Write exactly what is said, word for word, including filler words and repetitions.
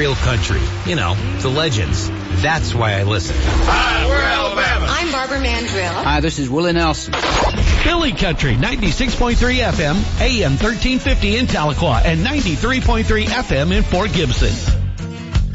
real country. You know, the legends. That's why I listen. Hi, we're Alabama. I'm Barbara Mandrill. Hi, this is Willie Nelson. Philly Country, ninety-six point three F M, A M thirteen fifty in Tahlequah, and ninety-three point three F M in Fort Gibson.